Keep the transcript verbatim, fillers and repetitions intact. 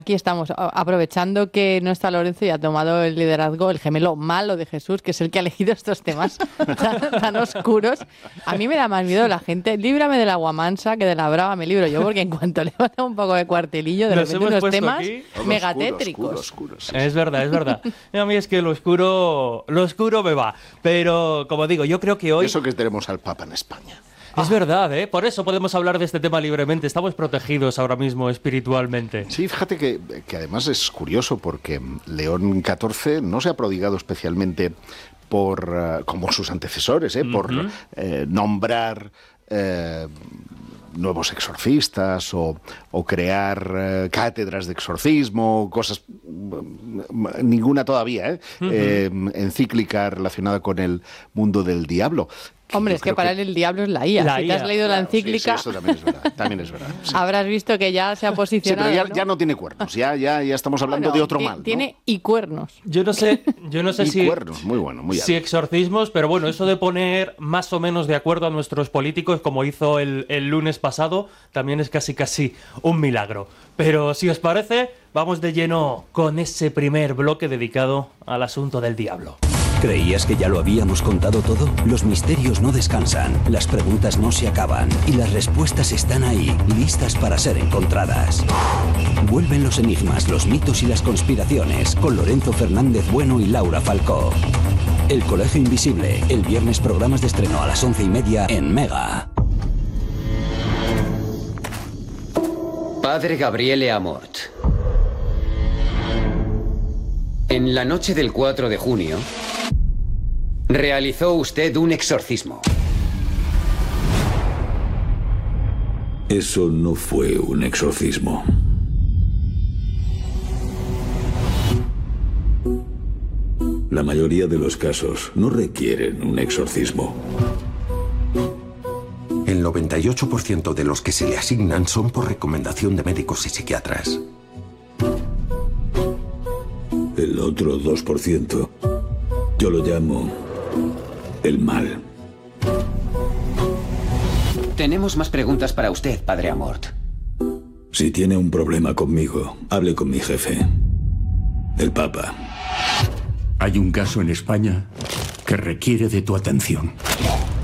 Aquí estamos, aprovechando que no está Lorenzo y ha tomado el liderazgo, el gemelo malo de Jesús, que es el que ha elegido estos temas tan, tan oscuros. A mí me da más miedo la gente. Líbrame del agua mansa que de la brava me libro yo, porque en cuanto le da un poco de cuartelillo, de Nos repente unos temas aquí megatétricos. Oscuro, oscuro, oscuro, sí. Es verdad, es verdad. A mí es que lo oscuro, lo oscuro me va. Pero, como digo, yo creo que hoy... Eso que tenemos al Papa en España. Es verdad, ¿eh? Por eso podemos hablar de este tema libremente. Estamos protegidos ahora mismo espiritualmente. Sí, fíjate que, que además es curioso porque León catorce no se ha prodigado especialmente por, uh, como sus antecesores, ¿eh? por uh-huh. eh, nombrar... Eh, nuevos exorcistas o, o crear eh, cátedras de exorcismo, cosas, ninguna todavía, ¿eh? Uh-huh. Eh, encíclica relacionada con el mundo del diablo. Hombre, es que para que... él el diablo es la I A. La si I A. Te has leído claro, la encíclica... Sí, sí, eso también es verdad. También es verdad sí. Habrás visto que ya se ha posicionado... Sí, pero ya ¿no? ya no tiene cuernos. Ya, ya, ya estamos hablando bueno, de otro mal, ¿no? Tiene y cuernos. Yo no sé, yo no sé y si... cuernos, muy bueno, muy Si exorcismos, pero bueno, eso de poner más o menos de acuerdo a nuestros políticos, como hizo el, el lunes pasado, también es casi casi un milagro. Pero si os parece, vamos de lleno con ese primer bloque dedicado al asunto del diablo. ¿Creías que ya lo habíamos contado todo? Los misterios no descansan, las preguntas no se acaban y las respuestas están ahí, listas para ser encontradas. Vuelven los enigmas, los mitos y las conspiraciones con Lorenzo Fernández Bueno y Laura Falcó. El Colegio Invisible, el viernes programas de estreno a las once y media en Mega. Padre Gabriele Amort. En la noche del cuatro de junio... realizó usted un exorcismo. Eso no fue un exorcismo. La mayoría de los casos no requieren un exorcismo. El noventa y ocho por ciento de los que se le asignan son por recomendación de médicos y psiquiatras. El otro dos por ciento, yo lo llamo... el mal. Tenemos más preguntas para usted, Padre Amort. Si tiene un problema conmigo, hable con mi jefe, el Papa. Hay un caso en España que requiere de tu atención.